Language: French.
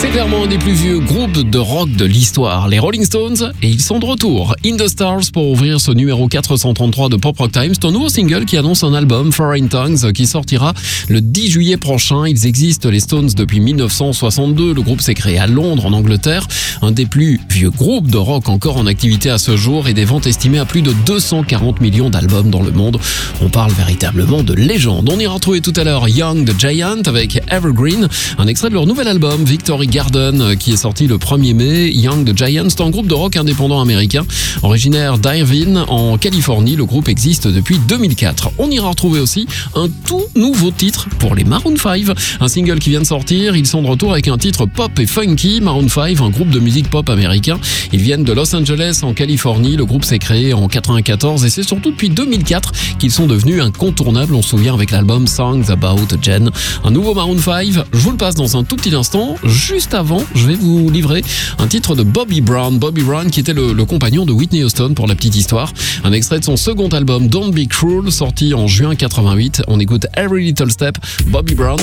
C'est clairement un des plus vieux groupes de rock de l'histoire, les Rolling Stones, et ils sont de retour. In the Stars pour ouvrir ce numéro 433 de Pop Rock Times. C'est un nouveau single qui annonce un album, Foreign Tongues, qui sortira le 10 juillet prochain. Ils existent, les Stones, depuis 1962. Le groupe s'est créé à Londres, en Angleterre. Un des plus vieux groupes de rock encore en activité à ce jour et des ventes estimées à plus de 240 millions d'albums dans le monde. On parle véritablement de légende. On ira retrouver tout à l'heure Young the Giant avec Evergreen, un extrait de leur nouvel album Victory Garden qui est sorti le 1er mai. Young the Giant, c'est un groupe de rock indépendant américain originaire d'Irvine en Californie. Le groupe existe depuis 2004. On ira retrouver aussi un tout nouveau titre pour les Maroon 5, un single qui vient de sortir. Ils sont de retour avec un titre pop et funky. Maroon 5, un groupe de musique pop américain. Ils viennent de Los Angeles en Californie. Le groupe s'est créé en 94 et c'est surtout depuis 2004 qu'ils sont devenus incontournables. On se souvient avec l'album Songs About Jen. Un nouveau Maroon 5, je vous le passe dans un tout petit instant. Juste avant, je vais vous livrer un titre de Bobby Brown. Bobby Brown qui était le compagnon de Whitney Houston pour la petite histoire. Un extrait de son second album Don't Be Cruel, sorti en juin 88. On écoute Every Little Step, Bobby Brown.